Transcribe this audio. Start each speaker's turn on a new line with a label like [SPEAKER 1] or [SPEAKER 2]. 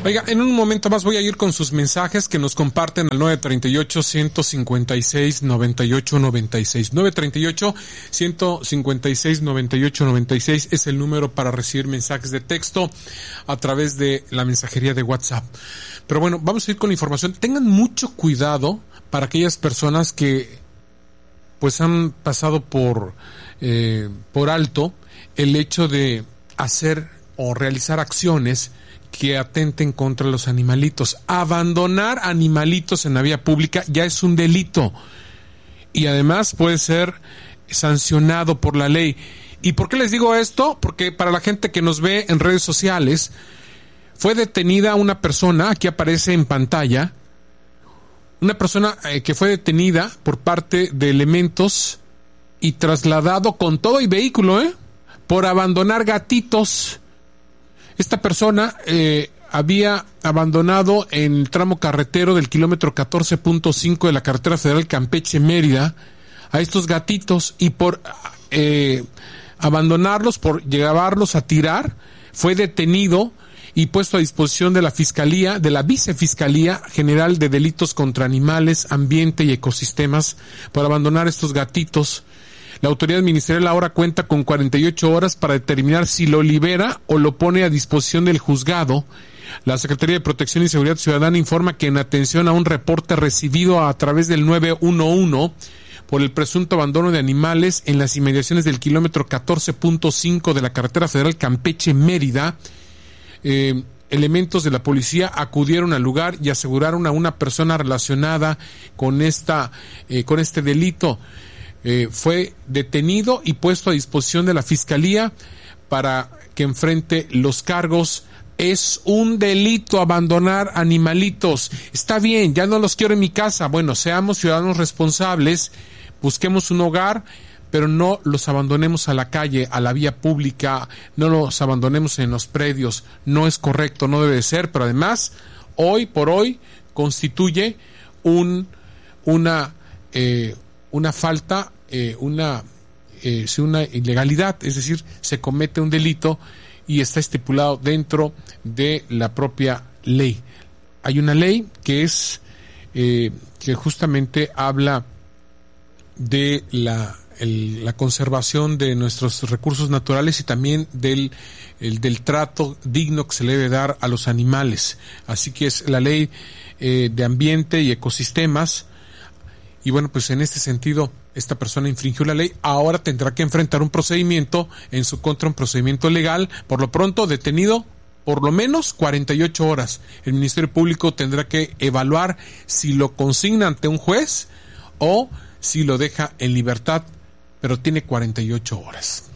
[SPEAKER 1] Oiga, en un momento más voy a ir con sus mensajes que nos comparten al 938-156-9896. 938-156-9896 es el número para recibir mensajes de texto a través de la mensajería de WhatsApp. Pero bueno, vamos a ir con la información. Tengan mucho cuidado para aquellas personas que pues han pasado por alto el hecho de hacer o realizar acciones que atenten contra los animalitos. Abandonar animalitos en la vía pública ya es un delito y además puede ser sancionado por la ley. ¿Y por qué les digo esto? Porque para la gente que nos ve en redes sociales, fue detenida una persona, aquí aparece en pantalla, una persona que fue detenida por parte de elementos y trasladado con todo y vehículo, por abandonar gatitos. Esta persona había abandonado en el tramo carretero del kilómetro 14.5 de la carretera federal Campeche-Mérida a estos gatitos y por abandonarlos, por llevarlos a tirar, fue detenido y puesto a disposición de la Fiscalía, de la Vicefiscalía General de Delitos contra Animales, Ambiente y Ecosistemas por abandonar estos gatitos. La autoridad ministerial ahora cuenta con 48 horas para determinar si lo libera o lo pone a disposición del juzgado. La Secretaría de Protección y Seguridad Ciudadana informa que en atención a un reporte recibido a través del 911 por el presunto abandono de animales en las inmediaciones del kilómetro 14.5 de la carretera federal Campeche-Mérida, elementos de la policía acudieron al lugar y aseguraron a una persona relacionada con este delito. Fue detenido y puesto a disposición de la Fiscalía para que enfrente los cargos. Es un delito abandonar animalitos. Está bien, ya no los quiero en mi casa. Bueno, seamos ciudadanos responsables, busquemos un hogar, pero no los abandonemos a la calle, a la vía pública, no los abandonemos en los predios. No es correcto, no debe ser, pero además, hoy por hoy, constituye una falta, una ilegalidad, es decir, se comete un delito y está estipulado dentro de la propia ley. Hay una ley que es que justamente habla de la conservación de nuestros recursos naturales y también del trato digno que se le debe dar a los animales. Así que es la ley de ambiente y ecosistemas. Y bueno, pues en este sentido, esta persona infringió la ley, ahora tendrá que enfrentar un procedimiento en su contra, un procedimiento legal, por lo pronto detenido por lo menos 48 horas. El Ministerio Público tendrá que evaluar si lo consigna ante un juez o si lo deja en libertad, pero tiene 48 horas.